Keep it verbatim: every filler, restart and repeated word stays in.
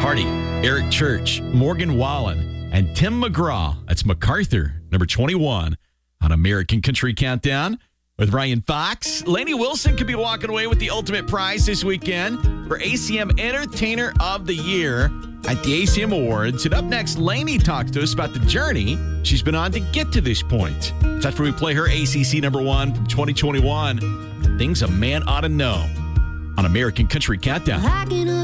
Hardy, Eric Church, Morgan Wallen, and Tim McGraw. That's MacArthur, number twenty-one on American Country Countdown with Ryan Fox. Lainey Wilson could be walking away with the ultimate prize this weekend for A C M Entertainer of the Year at the A C M Awards. And up next, Lainey talks to us about the journey she's been on to get to this point. It's after we play her A C C number one from twenty twenty-one, Things a Man Ought to Know on American Country Countdown.